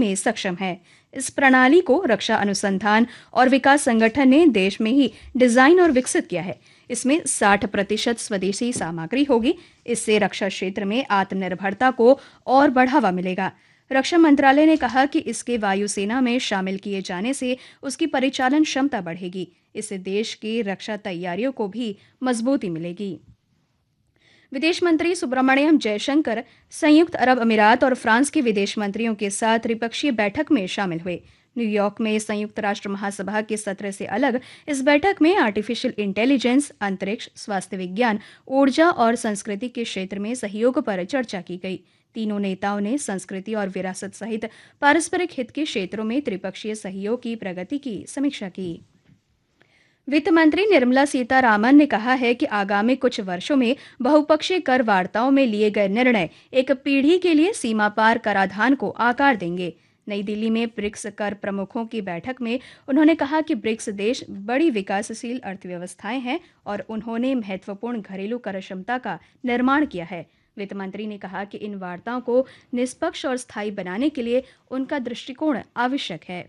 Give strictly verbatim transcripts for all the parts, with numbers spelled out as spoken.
में सक्षम है। इस प्रणाली को रक्षा अनुसंधान और विकास संगठन ने देश में ही डिजाइन और विकसित किया है। इसमें साठ प्रतिशत स्वदेशी सामग्री होगी। इससे रक्षा क्षेत्र में आत्मनिर्भरता को और बढ़ावा मिलेगा। रक्षा मंत्रालय ने कहा कि इसके वायुसेना में शामिल किए जाने से उसकी परिचालन क्षमता बढ़ेगी। इससे देश की रक्षा तैयारियों को भी मजबूती मिलेगी। विदेश मंत्री सुब्रमण्यम जयशंकर संयुक्त अरब अमीरात और फ्रांस के विदेश मंत्रियों के साथ त्रिपक्षीय बैठक में शामिल हुए। न्यूयॉर्क में संयुक्त राष्ट्र महासभा के सत्र से अलग इस बैठक में आर्टिफिशियल इंटेलिजेंस, अंतरिक्ष, स्वास्थ्य विज्ञान, ऊर्जा और संस्कृति के क्षेत्र में सहयोग पर चर्चा की गई। तीनों नेताओं ने संस्कृति और विरासत सहित पारस्परिक हित के क्षेत्रों में त्रिपक्षीय सहयोग की प्रगति की समीक्षा की। वित्त मंत्री निर्मला सीतारामन ने कहा है कि आगामी कुछ वर्षों में बहुपक्षीय कर वार्ताओं में लिए गए निर्णय एक पीढ़ी के लिए सीमा पार कराधान को आकार देंगे। नई दिल्ली में ब्रिक्स कर प्रमुखों की बैठक में उन्होंने कहा कि ब्रिक्स देश बड़ी विकासशील अर्थव्यवस्थाएं हैं और उन्होंने महत्वपूर्ण घरेलू कर क्षमता का निर्माण किया है। वित्त मंत्री ने कहा कि इन वार्ताओं को निष्पक्ष और स्थायी बनाने के लिए उनका दृष्टिकोण आवश्यक है।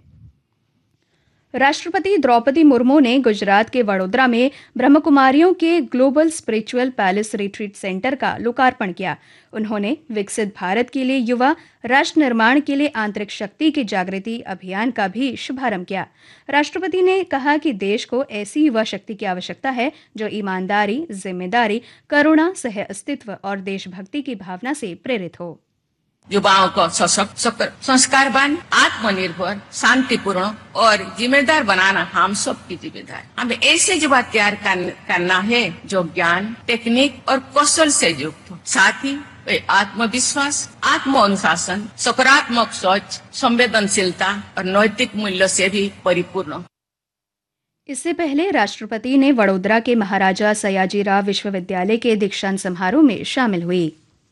राष्ट्रपति द्रौपदी मुर्मू ने गुजरात के वडोदरा में ब्रह्मकुमारियों के global spiritual palace retreat centre का लोकार्पण किया। उन्होंने विकसित भारत के लिए युवा राष्ट्र निर्माण के लिए आंतरिक शक्ति की जागृति अभियान का भी शुभारंभ किया। राष्ट्रपति ने कहा कि देश को ऐसी युवा शक्ति की आवश्यकता है जो ईमानदारी, जिम्मेदारी, करुणा, सह अस्तित्व और देशभक्ति की भावना से प्रेरित हो। युवाओं को सशक्त, संस्कारवान, आत्मनिर्भर, शांतिपूर्ण और जिम्मेदार बनाना हम सब की जिम्मेदारी। हमें ऐसे युवा तैयार करना है जो ज्ञान, टेक्निक और कौशल से युक्त हो। साथ ही वे आत्मविश्वास, आत्म अनुशासन, सकारात्मक सोच, संवेदनशीलता और नैतिक मूल्य से भी परिपूर्ण हो। इससे पहले राष्ट्रपति ने वडोदरा के महाराजा सयाजीराव विश्वविद्यालय के दीक्षांत समारोह में शामिल हुई।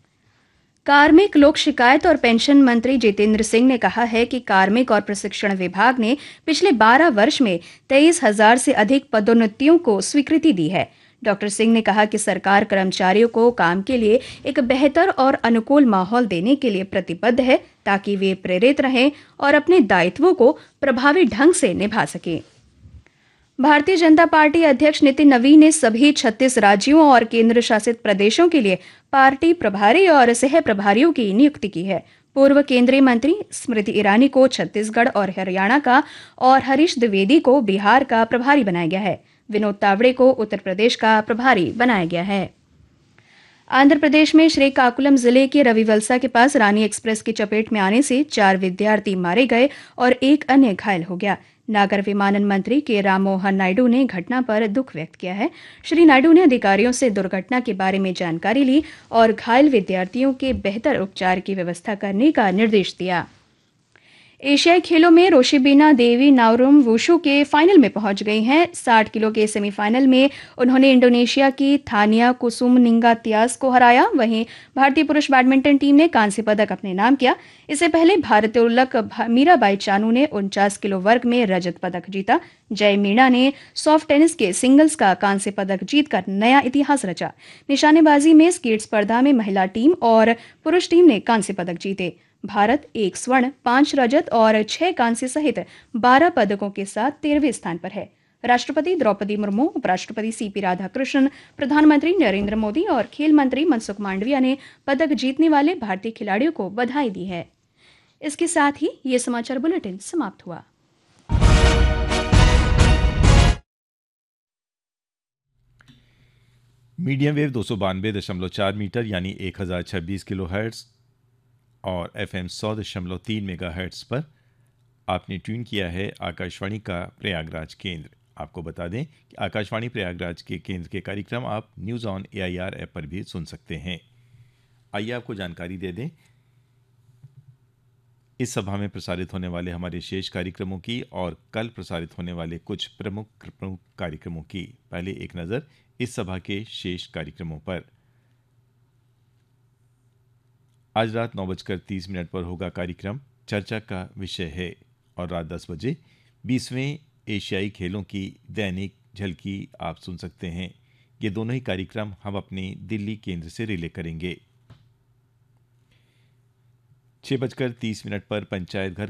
कार्मिक, लोक शिकायत और पेंशन मंत्री जितेंद्र सिंह ने कहा है कि कार्मिक और प्रशिक्षण विभाग ने पिछले बारह वर्ष में तेईस हजार से अधिक पदोन्नतियों को स्वीकृति दी है। डॉक्टर सिंह ने कहा कि सरकार कर्मचारियों को काम के लिए एक बेहतर और अनुकूल माहौल देने के लिए प्रतिबद्ध है ताकि वे प्रेरित रहें और अपने दायित्वों को प्रभावी ढंग से निभा सकें। भारतीय जनता पार्टी अध्यक्ष नितिन नवीन ने सभी छत्तीस राज्यों और केंद्र शासित प्रदेशों के लिए पार्टी प्रभारी और सह प्रभारियों की नियुक्ति की है। पूर्व केंद्रीय मंत्री स्मृति ईरानी को छत्तीसगढ़ और हरियाणा का और हरीश द्विवेदी को बिहार का प्रभारी बनाया गया है। विनोद तावड़े को उत्तर प्रदेश का प्रभारी बनाया गया है। आंध्र प्रदेश में श्रीकाकुलम जिले के रविवलसा के पास रानी एक्सप्रेस की चपेट में आने से चार विद्यार्थी मारे गए और एक अन्य घायल हो गया। नागर विमानन मंत्री के राममोहन नायडू ने घटना पर दुख व्यक्त किया है। श्री नायडू ने अधिकारियों से दुर्घटना के बारे में जानकारी ली और घायल विद्यार्थियों के बेहतर उपचार की व्यवस्था करने का निर्देश दिया। एशियाई खेलों में रोशिबिना देवी नाओरुम वुशु के फाइनल में पहुंच गई हैं। साठ किलो के सेमीफाइनल में उन्होंने इंडोनेशिया की थानिया कुसुमनिंगातियास को हराया। वहीं भारतीय पुरुष बैडमिंटन टीम ने कांस्य पदक अपने नाम किया। इससे पहले भारत्तोलक मीराबाई चानू ने उनचास किलो वर्ग में रजत पदक जीता। जय मीणा ने सॉफ्ट टेनिस के सिंगल्स का कांस्य पदक जीतकर नया इतिहास रचा। निशानेबाजी में स्कीट स्पर्धा में महिला टीम और पुरुष टीम ने कांस्य पदक जीते। भारत एक स्वर्ण, पांच रजत और छह कांस्य सहित बारह पदकों के साथ तेरहवें स्थान पर है। राष्ट्रपति द्रौपदी मुर्मू, उपराष्ट्रपति सीपी राधाकृष्णन, प्रधानमंत्री नरेंद्र मोदी और खेल मंत्री मनसुख मांडविया ने पदक जीतने वाले भारतीय खिलाड़ियों को बधाई दी है। इसके साथ ही ये समाचार बुलेटिन समाप्त हुआ। मीडियम वेव दो सौ बानवे दशमलव चार मीटर यानी एक हजार छब्बीस किलो हर्ट्ज और एफ एम सौ दशमलव तीन मेगा हर्ट्ज पर आपने ट्यून किया है आकाशवाणी का प्रयागराज केंद्र। आपको बता दें कि आकाशवाणी प्रयागराज के केंद्र के कार्यक्रम आप news on A I R app पर भी सुन सकते हैं। आइए आपको जानकारी दे दें इस सभा में प्रसारित होने वाले हमारे शेष कार्यक्रमों की और कल प्रसारित होने वाले कुछ प्रमुख प्रमुख कार्यक्रमों की। पहले एक नज़र इस सभा के शेष कार्यक्रमों पर। आज रात नौ बजकर तीस मिनट पर होगा कार्यक्रम चर्चा का विषय है और रात दस बजे बीसवें एशियाई खेलों की दैनिक झलकी आप सुन सकते हैं। ये दोनों ही कार्यक्रम हम अपने दिल्ली केंद्र से रिले करेंगे। छह बजकर तीस मिनट पर पंचायत घर